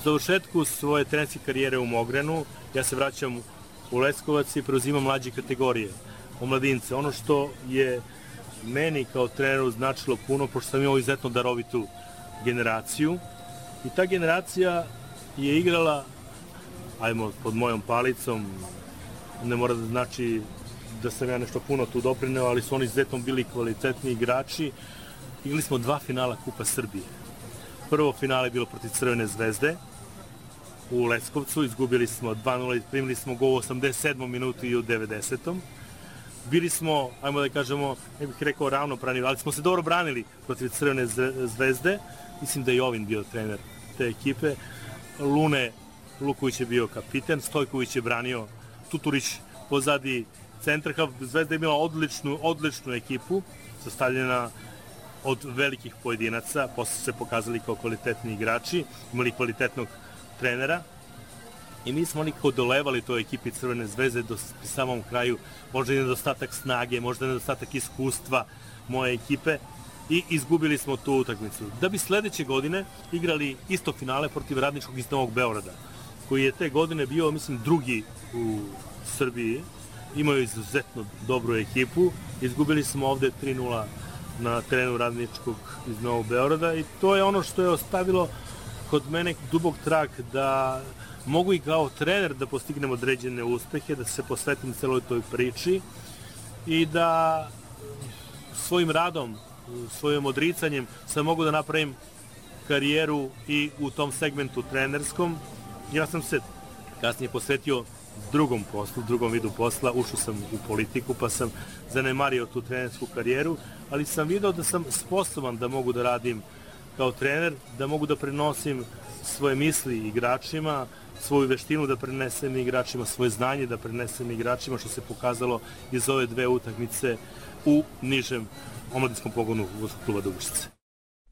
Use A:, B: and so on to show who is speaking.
A: završetku svoje trenerske karijere u Mogrenu, ja se vraćam u Leskovac i preuzimam mlađe kategorije, omladince. Ono što je meni kao treneru značilo puno, pošto sam imao izuzetno darovitu generaciju, i ta generacija je igrala, ajmo, pod mojom palicom, ne mora da znači da sam ja nešto puno tu doprineo, ali su oni izuzetno bili kvalitetni igrači. Igrali smo 2 finala Kupa Srbije. Prvo finale je bilo protiv Crvene zvezde u Leskovcu, izgubili smo 2-0 i primili smo gol u 87. minutu i u 90. Bili smo, ajmo da kažemo, ne bih rekao ravnopravni, ali smo se dobro branili protiv Crvene zvezde. Mislim da je Jovin bio trener te ekipe. Lune Luković je bio kapiten, Stojković je branio, Tuturić pozadi centarhalf. Zvezda je imala odličnu ekipu, sastavljena od velikih pojedinaca, posle se pokazali kao kvalitetni igrači, imali kvalitetnog trenera i mi smo nekako dolevali toj ekipi Crvene zvezde do samom kraju, možda i nedostatak snage, možda i nedostatak iskustva moje ekipe, i izgubili smo tu utakmicu. Da bi sledeće godine igrali isto finale protiv Radničkog iz Novog Beograda, koji je te godine bio, mislim, drugi u Srbiji, imaju izuzetno dobru ekipu, izgubili smo ovde 3-0 na terenu Radničkog iz Novog Beograda i to je ono što je ostavilo kod mene dubok trag da mogu i kao trener da postignem određene uspehe, da se posvetim celoj toj priči i da svojim radom, svojim odricanjem sam mogu da napravim karijeru i u tom segmentu trenerskom. Ja sam se kasnije posvetio drugom poslu, drugom vidu posla, ušao sam u politiku pa sam zanemario tu trenersku karijeru, ali sam video da sam sposoban da mogu da radim kao trener, da mogu da prenosim svoje misli igračima, svoju veštinu da prenesem igračima, svoje znanje da prenesem igračima, što se pokazalo iz ove 2 utakmice u nižem omladinskom pogonu Voznog kluba Dubišice.